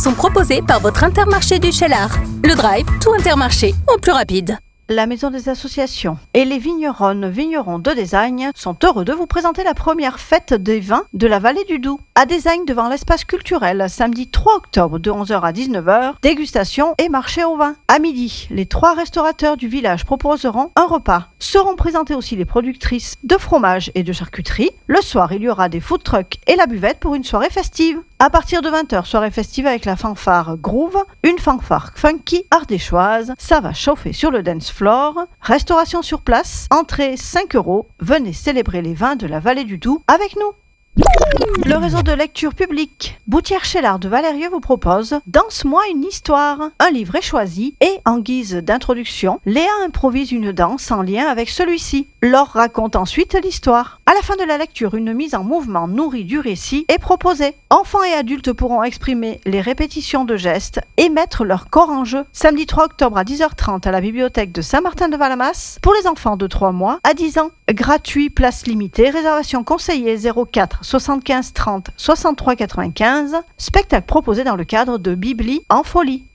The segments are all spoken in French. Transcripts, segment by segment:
sont proposés par votre Intermarché du Cheylard. Le Drive, tout Intermarché, en plus rapide. La Maison des Associations et les vignerons de Désagne sont heureux de vous présenter la première fête des vins de la Vallée du Doubs. À Désagne, devant l'espace culturel, samedi 3 octobre de 11h à 19h, dégustation et marché au vin. À midi, les 3 restaurateurs du village proposeront un repas. Seront présentées aussi les productrices de fromage et de charcuterie. Le soir, il y aura des food trucks et la buvette pour une soirée festive. À partir de 20h, soirée festive avec la fanfare Groove, une fanfare funky ardéchoise. Ça va chauffer sur le dance floor. Restauration sur place, entrée 5 €. Venez célébrer les vins de la Vallée du Doubs avec nous. Le réseau de lecture publique Boutière Cheylard de Valérieux vous propose Danse-moi une histoire. Un livre est choisi et, en guise d'introduction, Léa improvise une danse en lien avec celui-ci. Laure raconte ensuite l'histoire. À la fin de la lecture, une mise en mouvement nourrie du récit est proposée. Enfants et adultes pourront exprimer les répétitions de gestes et mettre leur corps en jeu. Samedi 3 octobre à 10h30 à la bibliothèque de Saint-Martin-de-Valamas pour les enfants de 3 mois à 10 ans. Gratuit, place limitée, réservation conseillée 04 75 30 63 95. Spectacle proposé dans le cadre de Bibli en folie.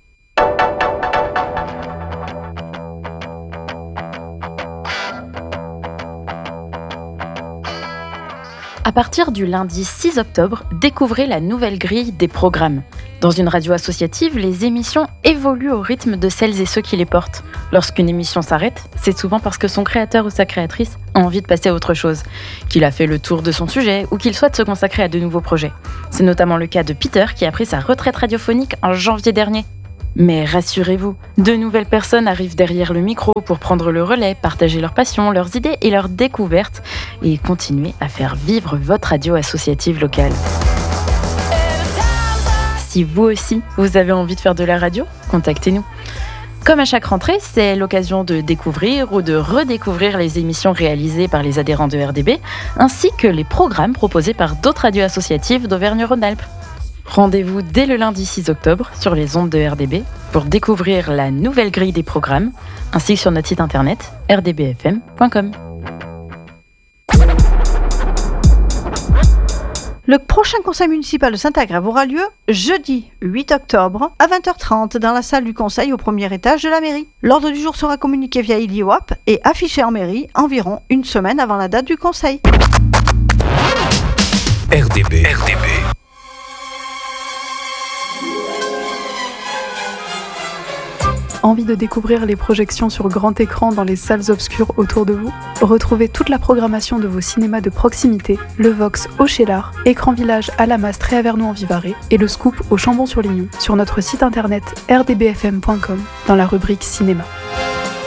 À partir du lundi 6 octobre, découvrez la nouvelle grille des programmes. Dans une radio associative, les émissions évoluent au rythme de celles et ceux qui les portent. Lorsqu'une émission s'arrête, c'est souvent parce que son créateur ou sa créatrice a envie de passer à autre chose, qu'il a fait le tour de son sujet ou qu'il souhaite se consacrer à de nouveaux projets. C'est notamment le cas de Peter qui a pris sa retraite radiophonique en janvier dernier. Mais rassurez-vous, de nouvelles personnes arrivent derrière le micro pour prendre le relais, partager leurs passions, leurs idées et leurs découvertes et continuer à faire vivre votre radio associative locale. Si vous aussi, vous avez envie de faire de la radio, contactez-nous. Comme à chaque rentrée, c'est l'occasion de découvrir ou de redécouvrir les émissions réalisées par les adhérents de RDB, ainsi que les programmes proposés par d'autres radios associatives d'Auvergne-Rhône-Alpes. Rendez-vous dès le lundi 6 octobre sur les ondes de RDB pour découvrir la nouvelle grille des programmes, ainsi que sur notre site internet rdbfm.com. Le prochain conseil municipal de Saint-Agrève aura lieu jeudi 8 octobre à 20h30 dans la salle du conseil au premier étage de la mairie. L'ordre du jour sera communiqué via ILIWAP et affiché en mairie environ une semaine avant la date du conseil. RDB. Envie de découvrir les projections sur grand écran dans les salles obscures autour de vous? Retrouvez toute la programmation de vos cinémas de proximité, le Vox au Cheylard, Écran Village à la Mastre et à Vernou-en-Vivarais et le Scoop au Chambon-sur-Lignon sur notre site internet rdbfm.com dans la rubrique cinéma.